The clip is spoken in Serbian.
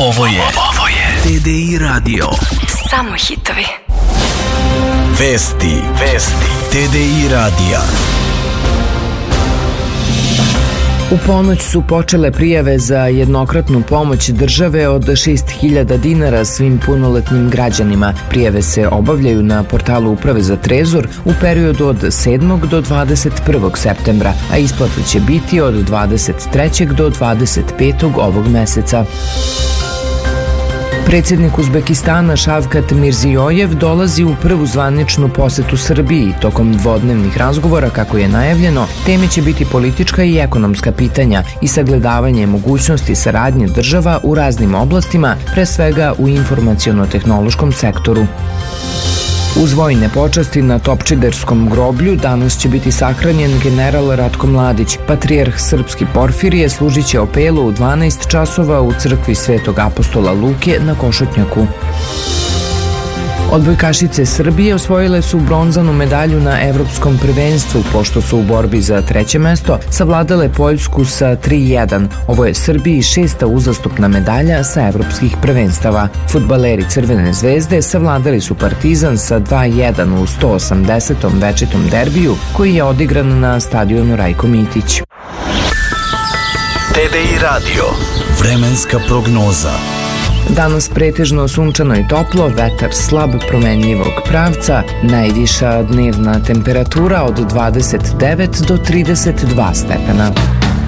Ovo je TDI Radio. Samo hitovi. Vesti TDI Radija. U ponoć su počele prijave za jednokratnu pomoć države od 6.000 dinara svim punoletnim građanima. Prijave se obavljaju na portalu Uprave za trezor u periodu od 7. do 21. septembra, a isplata će biti od 23. do 25. ovog meseca. Predsjednik Uzbekistana Šavkat Mirzijojev dolazi u prvu zvaničnu posetu Srbiji. Tokom dvodnevnih razgovora, kako je najavljeno, teme će biti politička i ekonomska pitanja i sagledavanje mogućnosti saradnje država u raznim oblastima, pre svega u informaciono-tehnološkom sektoru. Uz vojne počasti na Topčiderskom groblju danas će biti sahranjen general Ratko Mladić. Patrijarh srpski Porfirije služit će opelu u 12 časova u crkvi Svetog apostola Luke na Košutnjaku. Odbojkašice Srbije osvojile su bronzanu medalju na Evropskom prvenstvu, pošto su u borbi za treće mesto savladale Poljsku sa 3:1. Ovo je Srbiji 6. uzastopna medalja sa evropskih prvenstava. Fudbaleri Crvene zvezde savladali su Partizan sa 2:1 u 180. večitom derbiju, koji je odigran na stadionu Rajko Mitić. TDI Radio. Vremenska prognoza. Danas pretežno sunčano i toplo, vetar slab promenljivog pravca, najviša dnevna temperatura od 29 do 32 stepena.